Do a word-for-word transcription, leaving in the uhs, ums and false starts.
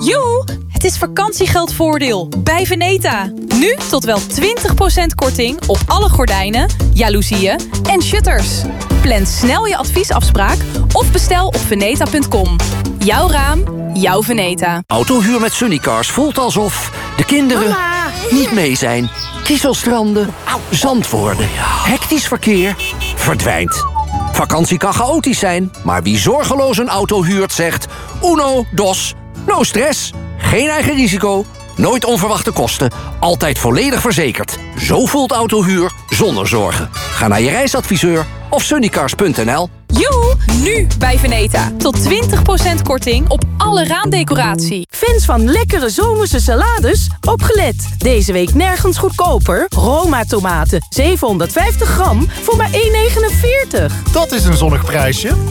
Joe, het is vakantiegeldvoordeel bij Veneta. Nu tot wel twintig procent korting op alle gordijnen, jaloezieën en shutters. Plan snel je adviesafspraak of bestel op veneta punt com. Jouw raam, jouw Veneta. Autohuur met Sunnycars voelt alsof de kinderen Mama. niet mee zijn. Kieselstranden, zand worden, hectisch verkeer, verdwijnt. Vakantie kan chaotisch zijn, maar wie zorgeloos een auto huurt zegt... Uno, dos, no stress, geen eigen risico, nooit onverwachte kosten, altijd volledig verzekerd. Zo voelt autohuur zonder zorgen. Ga naar je reisadviseur of sunnycars punt n l. Joe, nu bij Veneta. Tot twintig procent korting op alle raamdecoratie. Fans van lekkere zomerse salades, opgelet. Deze week nergens goedkoper. Roma tomaten, zevenhonderdvijftig gram voor maar één negenenveertig. Dat is een zonnig prijsje.